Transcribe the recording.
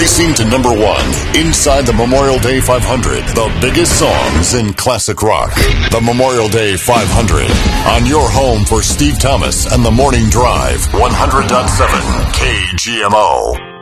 Racing to number one, inside the Memorial Day 500, the biggest songs in classic rock. The Memorial Day 500, on your home for Steve Thomas and the Morning Drive, 100.7 KGMO.